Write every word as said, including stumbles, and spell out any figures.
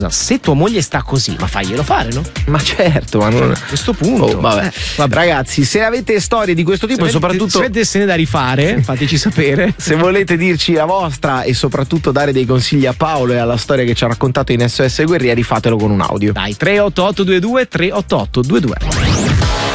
se tua moglie sta così, ma faglielo fare, no? Ma certo, ma non... a questo punto. Oh, vabbè. Eh, vabbè. Ragazzi, se avete storie di questo tipo se e soprattutto se avete scene da rifare, fateci sapere. Se volete dirci la vostra e soprattutto dare dei consigli a Paolo e alla storia che ci ha raccontato in S O S Guerrieri, fatelo con un audio. Dai, tre otto otto due due tre otto otto due due.